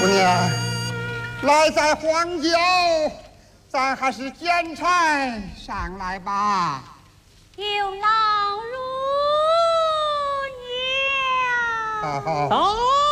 姑娘，来在荒郊，咱还是捡柴上来吧。 有劳如娘。 好好。 走。